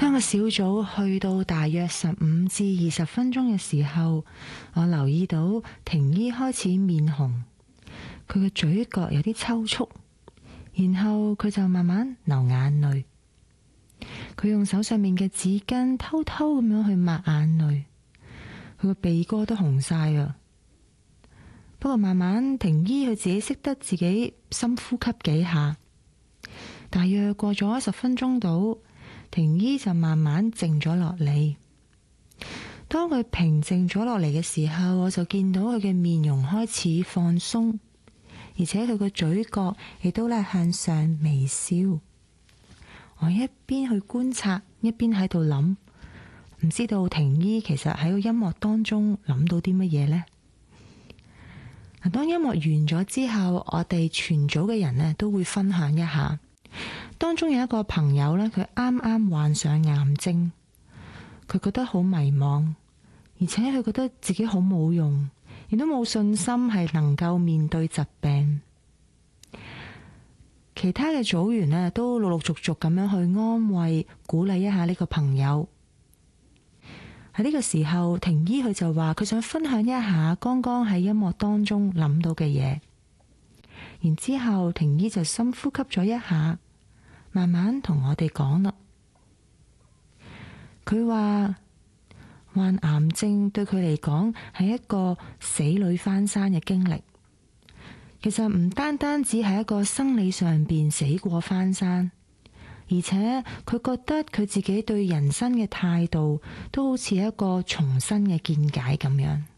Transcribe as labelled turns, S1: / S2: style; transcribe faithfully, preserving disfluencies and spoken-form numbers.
S1: 當個小組去到大約十五至二十分鐘嘅時候，我留意到婷姨開始面紅，佢嘅嘴角有啲抽搐，然後佢就慢慢流眼淚。佢用手上面嘅紙巾偷偷咁樣去抹眼淚，佢個鼻哥都紅晒啊！不過慢慢婷姨佢自己識得自己深呼吸幾下，大約過咗十分鐘到，婷姨就慢慢靜咗落嚟。當佢平靜咗落嚟嘅時候，我就見到佢嘅面容開始放鬆，而且佢個嘴角亦都咧向上微笑。我一邊去觀察，一邊喺度諗，唔知道婷姨其實喺個音樂當中諗到啲乜嘢呢？嗱，當音樂完咗之後，我哋全組嘅人呢都會分享一下。當中有一個朋友呢，佢啱啱患上癌症，佢覺得好迷茫，而且佢覺得自己好冇用，亦都冇信心係能夠面對疾病。其他嘅組員呢都陸陸續續咁樣去安慰、鼓勵一下呢個朋友。喺呢個時候，婷姨佢就話佢想分享一下剛剛喺音樂當中諗到嘅嘢。然之後，婷姨就深呼吸咗一下，慢慢同我哋講啦。佢話患癌症對佢嚟講係一個死裏翻生嘅經歷。其實唔單單只係一個生理上邊死過翻生，而且佢覺得佢自己對人生嘅態度都好似一個重新嘅見解咁樣。